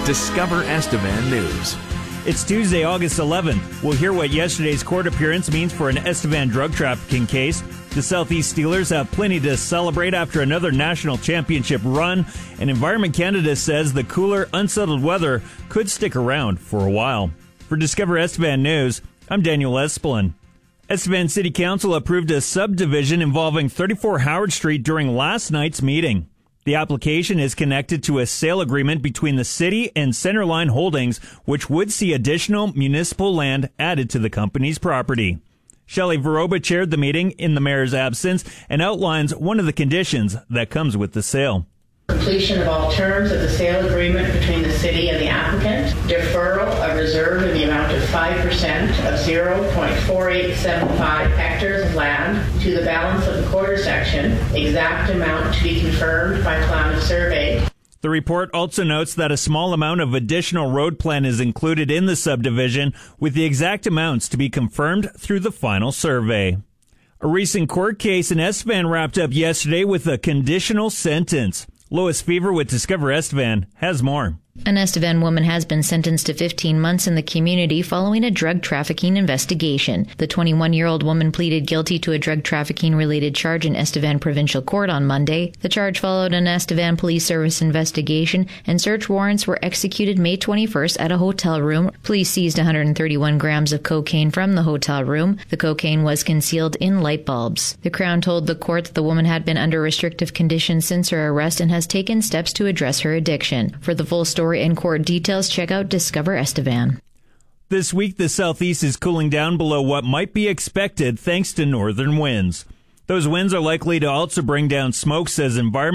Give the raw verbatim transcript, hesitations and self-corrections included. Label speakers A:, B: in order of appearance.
A: Discover Estevan News.
B: It's Tuesday, August eleventh. We'll hear what yesterday's court appearance means for an Estevan drug trafficking case. The Southeast Steelers have plenty to celebrate after another national championship run, and Environment Canada says the cooler, unsettled weather could stick around for a while. For Discover Estevan News, I'm Daniel Espelin. Estevan City Council approved a subdivision involving thirty-four Howard Street during last night's meeting. The application is connected to a sale agreement between the city and Centerline Holdings, which would see additional municipal land added to the company's property. Shelley Veroba chaired the meeting in the mayor's absence and outlines one of the conditions that comes with the sale.
C: Completion of all terms of the sale agreement between the city and the applicant, deferral of reserve in the amount of five percent of zero point four eight seven five hectares of land to the balance of the quarter section, exact amount to be confirmed by Klamath Survey.
B: The report also notes that a small amount of additional road plan is included in the subdivision, with the exact amounts to be confirmed through the final survey. A recent court case in Estevan wrapped up yesterday with a conditional sentence. Lois Fever with Discover Estevan has more.
D: An Estevan woman has been sentenced to fifteen months in the community following a drug trafficking investigation. The twenty-one-year-old woman pleaded guilty to a drug trafficking-related charge in Estevan Provincial Court on Monday. The charge followed an Estevan Police Service investigation, and search warrants were executed May twenty-first at a hotel room. Police seized one hundred thirty-one grams of cocaine from the hotel room. The cocaine was concealed in light bulbs. The Crown told the court that the woman had been under restrictive conditions since her arrest and has taken steps to address her addiction. For the full story and court details, check out Discover Estevan.
B: This week, the Southeast is cooling down below what might be expected thanks to northern winds. Those winds are likely to also bring down smoke, says Environment